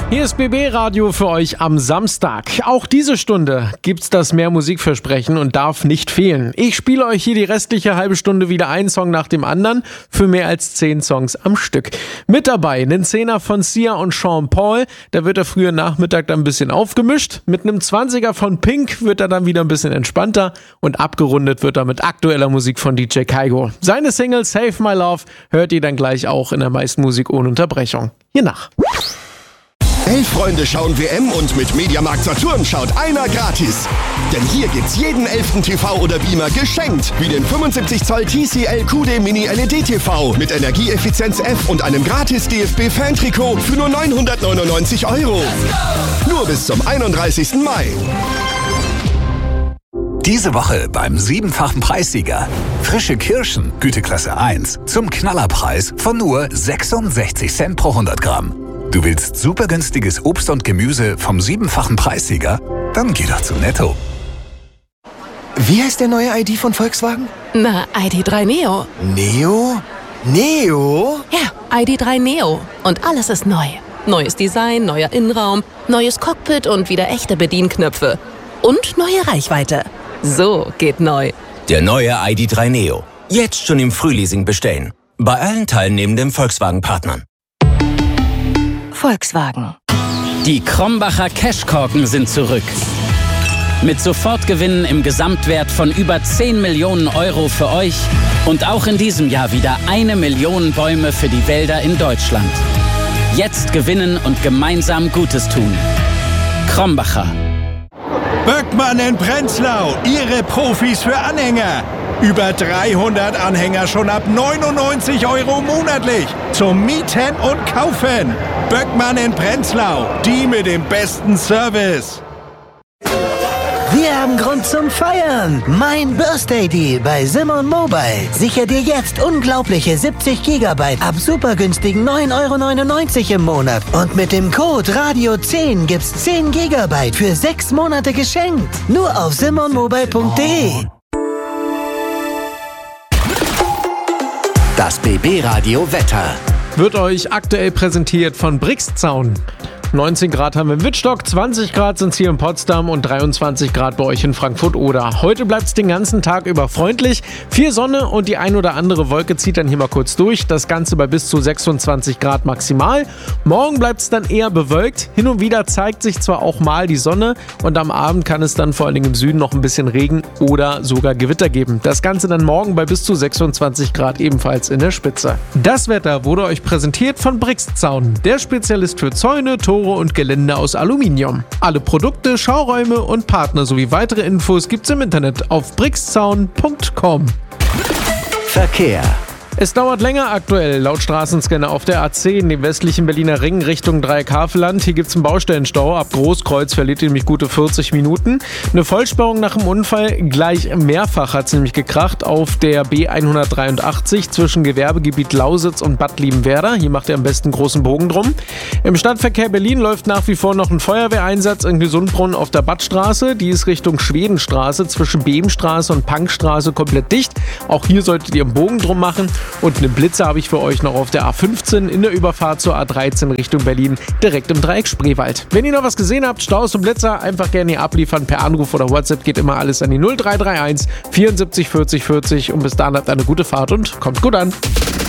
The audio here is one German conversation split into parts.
Hier ist BB Radio für euch am Samstag. Auch diese Stunde gibt's das Mehr Musikversprechen und darf nicht fehlen. Ich spiele euch hier die restliche halbe Stunde wieder einen Song nach dem anderen für mehr als 10 Songs am Stück. Mit dabei einen 10er von Sia und Sean Paul. Da wird der frühe Nachmittag dann ein bisschen aufgemischt. Mit einem 20er von Pink wird er dann wieder ein bisschen entspannter. Und abgerundet wird er mit aktueller Musik von DJ Kygo. Seine Single Save My Love hört ihr dann gleich auch in der meisten Musik ohne Unterbrechung. Hier nach. 11 Freunde schauen WM und mit Mediamarkt Saturn schaut einer gratis. Denn hier gibt's jeden 11. TV oder Beamer geschenkt. Wie den 75 Zoll TCL QD Mini LED TV mit Energieeffizienz F und einem gratis DFB-Fan-Trikot für nur 999 €. Nur bis zum 31. Mai. Diese Woche beim 7-fachen Preissieger. Frische Kirschen, Güteklasse 1, zum Knallerpreis von nur 66 Cent pro 100 Gramm. Du willst super günstiges Obst und Gemüse vom 7-fachen Preissieger? Dann geh doch zu Netto. Wie heißt der neue ID von Volkswagen? Na, ID.3 Neo. Neo? Neo? Ja, ID.3 Neo. Und alles ist neu. Neues Design, neuer Innenraum, neues Cockpit und wieder echte Bedienknöpfe. Und neue Reichweite. So geht neu. Der neue ID.3 Neo. Jetzt schon im Frühleasing bestellen. Bei allen teilnehmenden Volkswagen-Partnern. Volkswagen. Die Krombacher Cashkorken sind zurück. Mit Sofortgewinnen im Gesamtwert von über 10 Millionen € für euch und auch in diesem Jahr wieder 1 Million Bäume für die Wälder in Deutschland. Jetzt gewinnen und gemeinsam Gutes tun. Krombacher. Böckmann in Prenzlau, Ihre Profis für Anhänger. Über 300 Anhänger schon ab 99 € monatlich. Zum Mieten und Kaufen. Böckmann in Prenzlau, die mit dem besten Service. Wir haben Grund zum Feiern. Mein Birthday Deal bei Simon Mobile. Sicher dir jetzt unglaubliche 70 GB ab super günstigen 9,99 € im Monat. Und mit dem Code Radio10 gibt's 10 GB für 6 Monate geschenkt. Nur auf simonmobile.de. Das BB Radio Wetter. Wird euch aktuell präsentiert von Brixzaun. 19 Grad haben wir in Wittstock, 20 Grad sind es hier in Potsdam und 23 Grad bei euch in Frankfurt-Oder. Heute bleibt es den ganzen Tag über freundlich. Viel Sonne und die ein oder andere Wolke zieht dann hier mal kurz durch. Das Ganze bei bis zu 26 Grad maximal. Morgen bleibt es dann eher bewölkt. Hin und wieder zeigt sich zwar auch mal die Sonne und am Abend kann es dann vor allen Dingen im Süden noch ein bisschen Regen oder sogar Gewitter geben. Das Ganze dann morgen bei bis zu 26 Grad ebenfalls in der Spitze. Das Wetter wurde euch präsentiert von Brixzaun, der Spezialist für Zäune, Tore und Gelände aus Aluminium. Alle Produkte, Schauräume und Partner sowie weitere Infos gibt's im Internet auf brixzaun.com. Verkehr. Es dauert länger aktuell, laut Straßenscanner auf der A10, dem westlichen Berliner Ring Richtung Dreieckhaveland. Hier gibt es einen Baustellenstau. Ab Großkreuz verliert ihr nämlich gute 40 Minuten. Eine Vollsperrung nach dem Unfall, gleich mehrfach hat es nämlich gekracht auf der B183 zwischen Gewerbegebiet Lausitz und Bad Liebenwerda. Hier macht ihr am besten großen Bogen drum. Im Stadtverkehr Berlin läuft nach wie vor noch ein Feuerwehreinsatz in Gesundbrunnen auf der Badstraße. Die ist Richtung Schwedenstraße zwischen Beemstraße und Pankstraße komplett dicht. Auch hier solltet ihr einen Bogen drum machen. Und einen Blitzer habe ich für euch noch auf der A15 in der Überfahrt zur A13 Richtung Berlin, direkt im Dreieck Spreewald. Wenn ihr noch was gesehen habt, Staus und Blitzer, einfach gerne hier abliefern per Anruf oder WhatsApp, geht immer alles an die 0331 74 40 40 und bis dahin habt eine gute Fahrt und kommt gut an.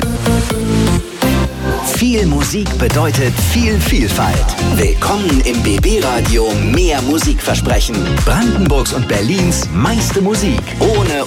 Viel Musik bedeutet viel Vielfalt. Willkommen im BB Radio Mehr Musikversprechen. Brandenburgs und Berlins meiste Musik. Ohne